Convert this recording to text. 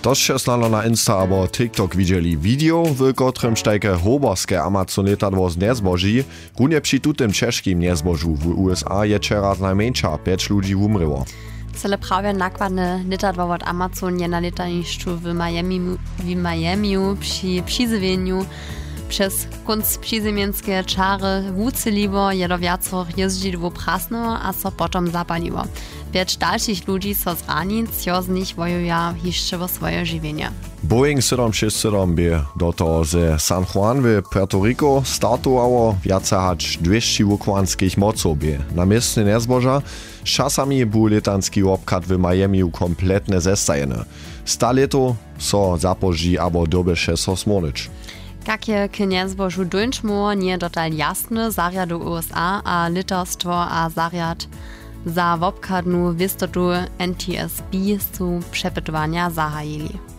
Tož snadno na Insta abo TikTok widzieli video, w kotrym sztajke hoborskie Amazon letadło znezboży, runie przy tutym czeskim niezbożu w USA je teraz najmniejsza 5 ludzi umryło. Cele prawie nakładne letadło od Amazon je na letaniszczu w Miami przy przyzywieniu przez kunc przyzymienskie czary wuceliło je do wiacorych jeździdło prasno, a so potom zapaliło. 5 dalszych ludzi so zrani, cio z nich wojuja jeszcze w swoje żywienie. Boeing 767 by do toho ze San Juan w Puerto Rico startowało wiace hać 200 wukłanskich moców by na miestny niezboża. Z czasami był letanski obkad w Miami kompletne zestajene. 100 leto so zapoži abo dobyše so smonič. Jakie k niezbożu dojczmu nie dotal jasne zariadu USA a litorstwo a zariad za wobkadnu wistotu NTSB su przepytowania zahajili.